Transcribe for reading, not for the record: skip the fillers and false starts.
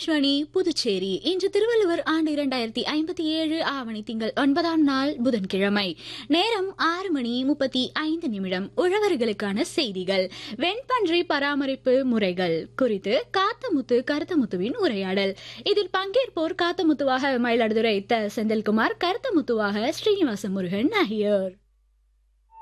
ஆகாஷ்வாணி புதுச்சேரி. இன்று திருவள்ளுவர் ஆண்டு 2057 ஆவணி திங்கள் 9ஆம் நாள் புதன்கிழமை. நேரம் 6:35. உழவர்களுக்கான செய்திகள். வெண்பன்றி பராமரிப்பு முறைகள் குறித்து காத்தமுத்து கருத்தமுத்துவின் உரையாடல். இதில் பங்கேற்போர் காத்தமுத்துவாக மயிலாடுதுறை த. செந்தில்குமார், கருத்தமுத்துவாக ஸ்ரீனிவாச முருகன் ஆகியோர்.